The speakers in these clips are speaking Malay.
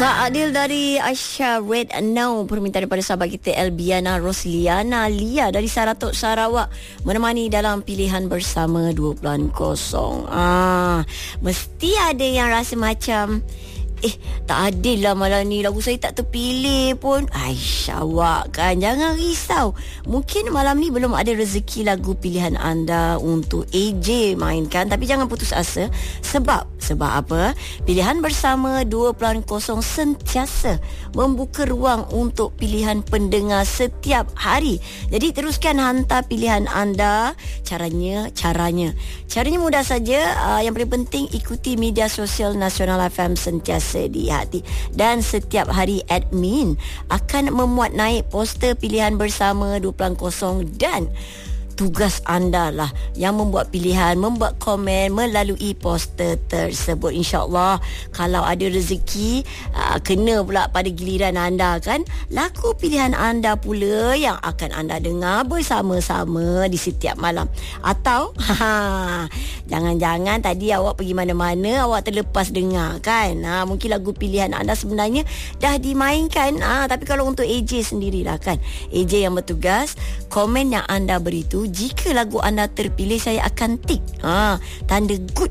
Tak adil dari Aisyah Red Now, permintaan daripada sahabat kita Elbiana Rosliana Lia dari Saratok Sarawak, menemani dalam pilihan bersama 2.0. Mesti ada yang rasa macam tak adil lah malam ni, lagu saya tak terpilih pun. Aisyah, awak kan jangan risau. Mungkin malam ni belum ada rezeki lagu pilihan anda untuk AJ mainkan, tapi jangan putus asa. Sebab apa? Pilihan bersama 2.0 sentiasa membuka ruang untuk pilihan pendengar setiap hari. Jadi teruskan hantar pilihan anda. Caranya mudah saja. Yang paling penting, ikuti media sosial Nasional FM sentiasa di hati, dan setiap hari admin akan memuat naik poster pilihan bersama 2.0, dan tugas anda lah yang membuat pilihan, membuat komen melalui poster tersebut. InsyaAllah kalau ada rezeki, kena pula pada giliran anda kan, lagu pilihan anda pula yang akan anda dengar bersama-sama di setiap malam. Atau jangan-jangan tadi awak pergi mana-mana, awak terlepas dengar kan. Mungkin lagu pilihan anda sebenarnya dah dimainkan. Tapi kalau untuk AJ sendirilah kan, AJ yang bertugas, komen yang anda beri tu, jika lagu anda terpilih, saya akan tik tanda good,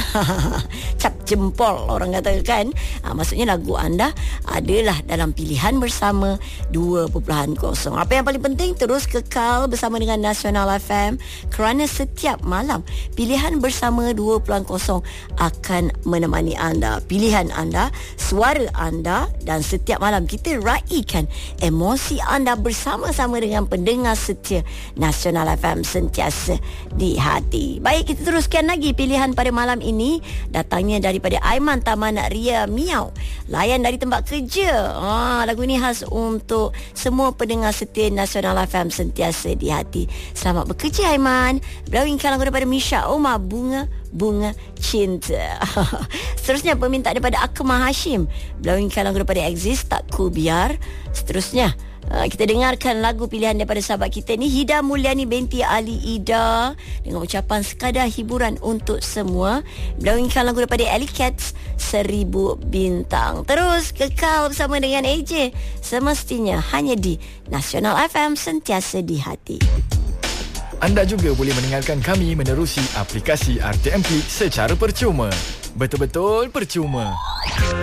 cap jempol orang kata kan. Maksudnya lagu anda adalah dalam pilihan bersama 2.0. Apa yang paling penting, terus kekal bersama dengan Nasional FM, kerana setiap malam pilihan bersama 2.0 akan menemani anda, pilihan anda, suara anda, dan setiap malam kita raikan emosi anda bersama-sama dengan pendengar setia Nasional FM sentiasa di hati. Baik, kita teruskan lagi pilihan pada malam ini. Datangnya daripada Aiman Taman Ria Miau, layan dari tempat kerja. Lagu ini khas untuk semua pendengar setia Nasional FM sentiasa di hati. Selamat bekerja Aiman. Berawinkan lagu daripada Misha Omar, Bunga Cinta. Seterusnya permintaan daripada Akmal Hashim, berawinkan lagu daripada Exist, Tak Ku Biar. Seterusnya kita dengarkan lagu pilihan daripada sahabat kita ni, Hida Mulyani binti Ali Ida, dengan ucapan sekadar hiburan untuk semua. Berawinkan lagu daripada Ellie Cats, 1000 Bintang. Terus kekal bersama dengan AJ, semestinya hanya di Nasional FM sentiasa di hati. Anda juga boleh mendengarkan kami menerusi aplikasi RTM Click secara percuma. Betul-betul percuma.